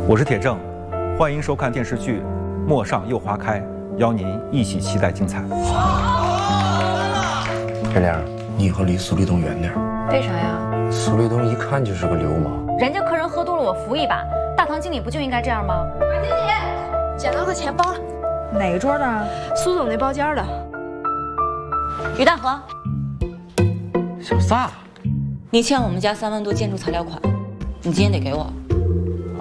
我是铁正，欢迎收看电视剧《陌上又花开》，邀您一起期待精彩。 这亮，你和离苏立东远点。 为啥呀？ 苏立东一看就是个流氓。 人家客人喝多了，我扶一把。大堂经理不就应该这样吗？马经理，捡到个钱包了。 哪个桌的？ 苏总那包间的。于大河， 小撒， 你欠我们家3万多建筑材料款，你今天得给我。 啊？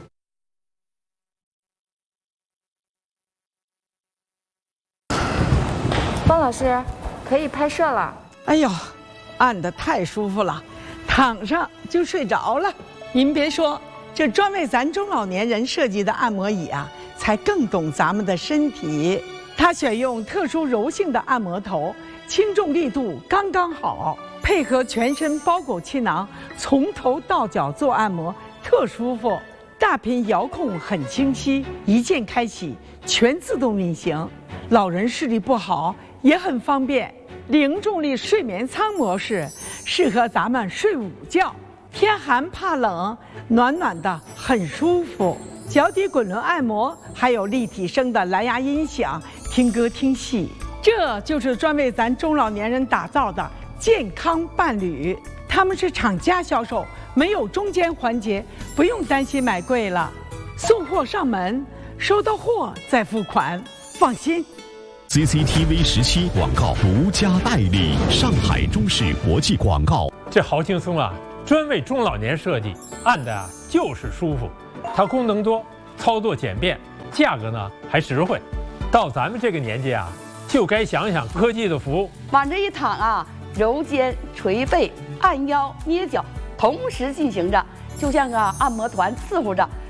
方老师，可以拍摄了。 哎呦，按得太舒服了，躺上就睡着了。您别说，这专为咱中老年人设计的按摩椅啊，才更懂咱们的身体。它选用特殊柔性的按摩头，轻重力度刚刚好，配合全身包裹气囊，从头到脚做按摩，特舒服。大屏遥控很清晰，一键开启，全自动运行。老人视力不好也很方便。零重力睡眠舱模式适合咱们睡午觉，天寒怕冷，暖暖的很舒服。脚底滚轮按摩，还有立体声的蓝牙音响，听歌听戏。这就是专为咱中老年人打造的健康伴侣。他们是厂家销售，没有中间环节，不用担心买贵了。送货上门，收到货再付款，放心。 CCTV 17广告独家代理，上海中视国际广告。 这好轻松啊，专为中老年设计，按的啊就是舒服。它功能多，操作简便，价格呢还实惠。到咱们这个年纪啊，就该想想科技的服务。 往这一躺啊，揉肩、捶背、按腰、捏脚，同时进行着，就像个按摩团伺候着，